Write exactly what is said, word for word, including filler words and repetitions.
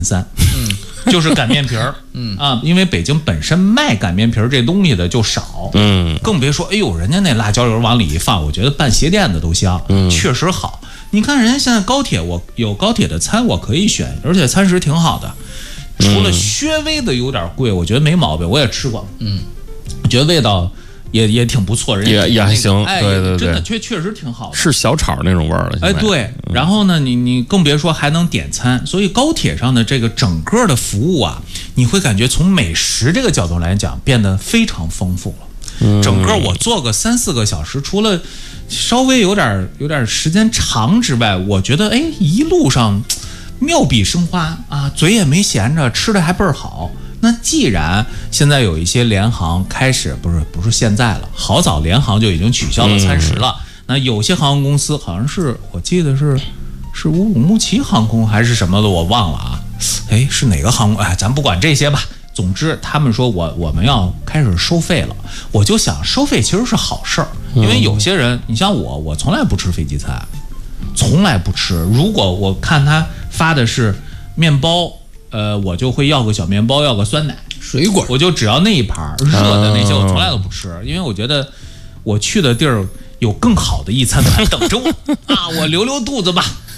三，嗯，就是擀面皮儿，嗯啊，因为北京本身卖擀面皮儿这东西的就少，嗯，更别说，哎呦，人家那辣椒油往里一放，我觉得拌鞋垫的都香，嗯，确实好。你看人家现在高铁，我有高铁的餐我可以选，而且餐食挺好的，除了稍微的有点贵，我觉得没毛病，我也吃过，嗯，我觉得味道也也挺不错，人家、那个、 也也还行， 哎， 对对对， 真的确确实挺好的， 是小炒那种味儿了。 哎，对，然后呢，你你更别说还能点餐，所以高铁上的这个整个的服务啊，你会感觉从美食这个角度来讲变得非常丰富了。嗯、整个我坐个三四个小时，除了稍微有点有点时间长之外，我觉得哎，一路上妙笔生花啊，嘴也没闲着，吃的还倍儿好。那既然现在有一些联航开始，不是不是现在了，好早联航就已经取消了餐食了。嗯、那有些航空公司好像是我记得是是乌鲁木齐航空还是什么的，我忘了啊。哎，是哪个航空？哎，咱不管这些吧。总之，他们说我我们要开始收费了，我就想收费其实是好事儿，因为有些人，你像我，我从来不吃飞机餐，从来不吃。如果我看他发的是面包。呃，我就会要个小面包，要个酸奶、 水果， 我就只要那一盘热的那些，我从来都不吃，因为我觉得我去的地儿有更好的一餐团等着我啊，我留留肚子吧。